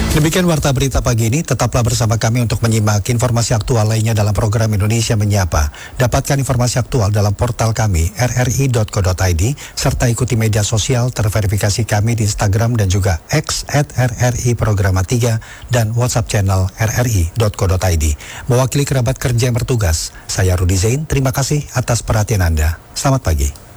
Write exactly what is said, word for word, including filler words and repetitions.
Demikian warta berita pagi ini, tetaplah bersama kami untuk menyimak informasi aktual lainnya dalam program Indonesia Menyapa. Dapatkan informasi aktual dalam portal kami r r i dot co dot i d serta ikuti media sosial terverifikasi kami di Instagram dan juga X at r r i programa tiga dan WhatsApp channel r r i dot co dot i d. Mewakili kerabat kerja yang bertugas, saya Rudi Zain, terima kasih atas perhatian Anda. Selamat pagi.